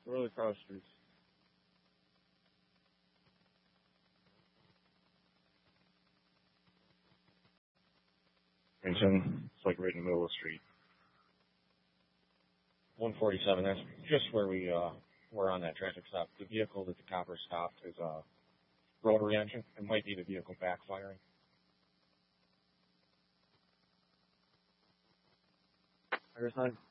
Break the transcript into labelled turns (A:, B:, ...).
A: really cross streets. It's like right in the middle of the street. 147. That's just where we were on that traffic stop. The vehicle that the copper stopped is a rotary engine. It might be the vehicle backfiring. Every time.